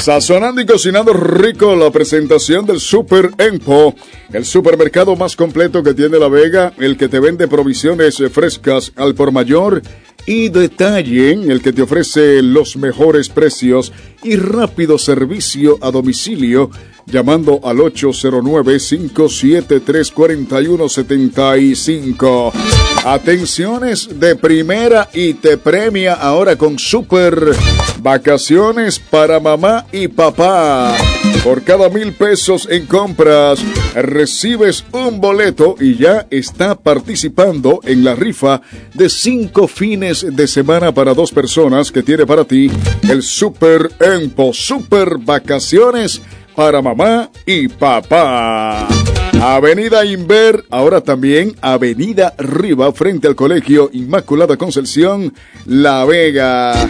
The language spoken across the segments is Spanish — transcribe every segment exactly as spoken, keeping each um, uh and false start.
Sazonando y cocinando rico, la presentación del Super Empo, el supermercado más completo que tiene La Vega, el que te vende provisiones frescas al por mayor y detalle, el que te ofrece los mejores precios y rápido servicio a domicilio, llamando al ocho cero nueve, cinco siete tres, cuatro uno siete cinco. Atenciones de primera y te premia ahora con Super Vacaciones para mamá y papá. Por cada mil pesos en compras recibes un boleto y ya está participando en la rifa de cinco fines de semana para dos personas que tiene para ti el Super Empo, Super Vacaciones para mamá y papá. Avenida Inver, ahora también Avenida Riva, frente al Colegio Inmaculada Concepción, La Vega.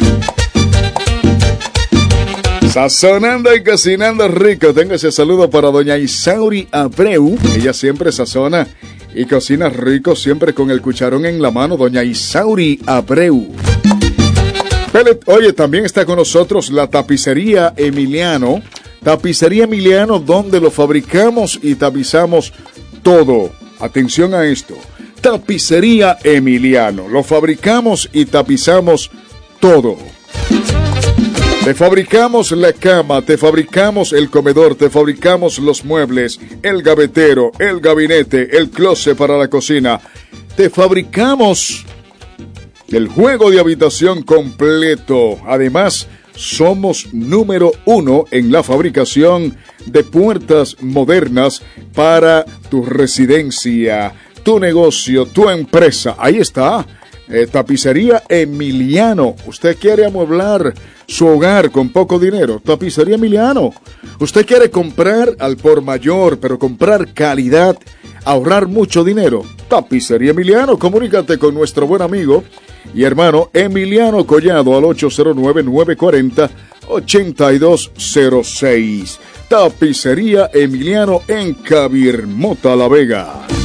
Sazonando y cocinando rico. Tengo ese saludo para doña Isauri Abreu. Ella siempre sazona y cocina rico, siempre con el cucharón en la mano. Doña Isauri Abreu. Oye, también está con nosotros la tapicería Emiliano. Tapicería Emiliano, donde lo fabricamos y tapizamos todo. Atención a esto. Tapicería Emiliano. Lo fabricamos y tapizamos todo. Te fabricamos la cama, te fabricamos el comedor, te fabricamos los muebles, el gavetero, el gabinete, el closet para la cocina. Te fabricamos el juego de habitación completo. Además, somos número uno en la fabricación de puertas modernas para tu residencia, tu negocio, tu empresa. Ahí está, eh, Tapicería Emiliano. ¿Usted quiere amueblar su hogar con poco dinero? Tapicería Emiliano. ¿Usted quiere comprar al por mayor, pero comprar calidad, ahorrar mucho dinero? Tapicería Emiliano. Comunícate con nuestro buen amigo y hermano Emiliano Collado al ocho cero nueve, nueve cuatro cero, ocho dos cero seis. Tapicería Emiliano en Cabirmota, La Vega.